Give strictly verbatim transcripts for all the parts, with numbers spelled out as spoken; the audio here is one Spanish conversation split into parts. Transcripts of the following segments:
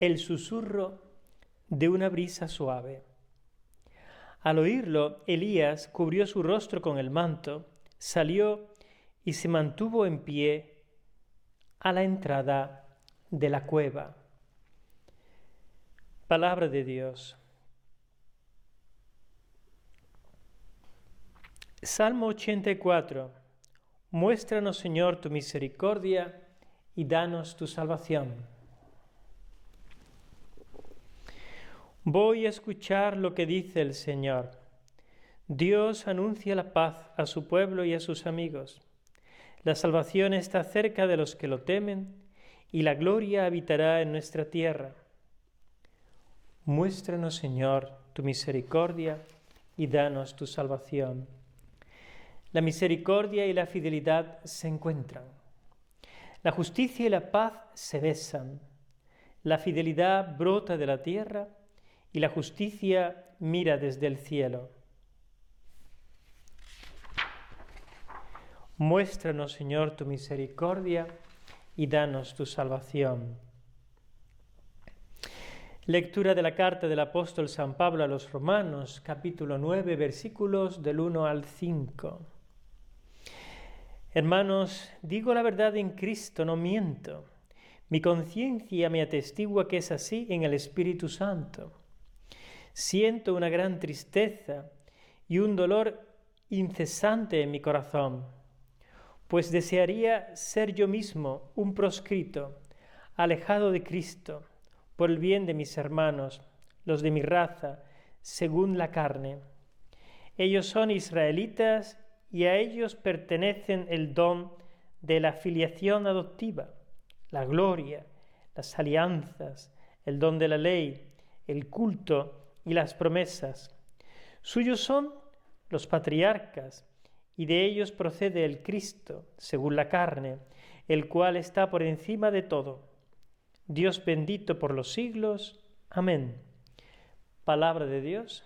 el susurro de una brisa suave. Al oírlo, Elías cubrió su rostro con el manto, salió y se mantuvo en pie a la entrada de la cueva. Palabra de Dios. Salmo ochenta y cuatro. Muéstranos, Señor, tu misericordia y danos tu salvación. Voy a escuchar lo que dice el Señor. Dios anuncia la paz a su pueblo y a sus amigos. La salvación está cerca de los que lo temen y la gloria habitará en nuestra tierra. Muéstranos, Señor, tu misericordia y danos tu salvación. La misericordia y la fidelidad se encuentran. La justicia y la paz se besan. La fidelidad brota de la tierra y la justicia mira desde el cielo. Muéstranos, Señor, tu misericordia y danos tu salvación. Lectura de la carta del apóstol San Pablo a los Romanos, capítulo nueve, versículos del uno al cinco. Hermanos, digo la verdad en Cristo, no miento. Mi conciencia me atestigua que es así en el Espíritu Santo. Siento una gran tristeza y un dolor incesante en mi corazón, pues desearía ser yo mismo un proscrito, alejado de Cristo, por el bien de mis hermanos, los de mi raza, según la carne. Ellos son israelitas y a ellos pertenecen el don de la filiación adoptiva, la gloria, las alianzas, el don de la ley, el culto y las promesas. Suyos son los patriarcas, y de ellos procede el Cristo, según la carne, el cual está por encima de todo. Dios bendito por los siglos. Amén. Palabra de Dios.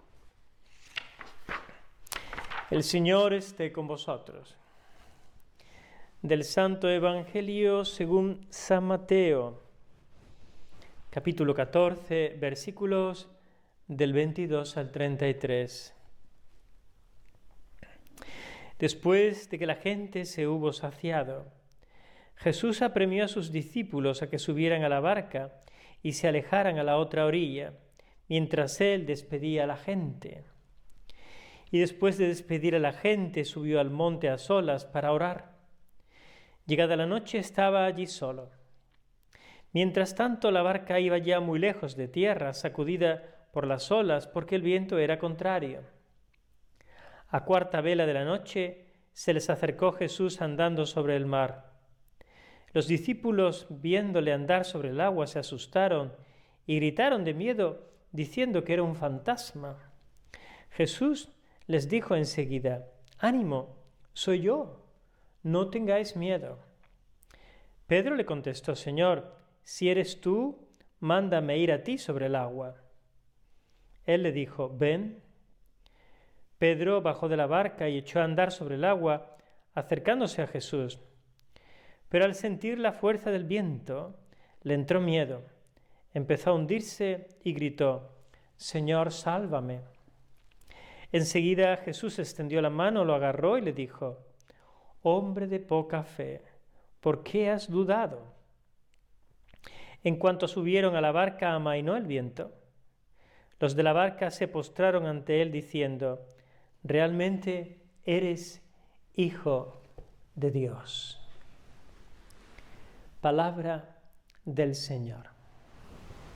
El Señor esté con vosotros. Del Santo Evangelio según San Mateo, capítulo catorce, versículos del veintidós al treinta y tres. Después de que la gente se hubo saciado, Jesús apremió a sus discípulos a que subieran a la barca y se alejaran a la otra orilla, mientras él despedía a la gente. Y después de despedir a la gente, subió al monte a solas para orar. Llegada la noche, estaba allí solo. Mientras tanto, la barca iba ya muy lejos de tierra, sacudida por las olas, porque el viento era contrario. A cuarta vela de la noche, se les acercó Jesús andando sobre el mar. Los discípulos, viéndole andar sobre el agua, se asustaron y gritaron de miedo, diciendo que era un fantasma. Jesús les dijo enseguida: «Ánimo, soy yo, no tengáis miedo». Pedro le contestó: «Señor, si eres tú, mándame ir a ti sobre el agua». Él le dijo: «Ven». Pedro bajó de la barca y echó a andar sobre el agua, acercándose a Jesús. Pero al sentir la fuerza del viento, le entró miedo. Empezó a hundirse y gritó: «Señor, sálvame». Enseguida Jesús extendió la mano, lo agarró y le dijo: «Hombre de poca fe, ¿por qué has dudado?». En cuanto subieron a la barca, amainó el viento. Los de la barca se postraron ante él diciendo: «Realmente eres Hijo de Dios». Palabra del Señor.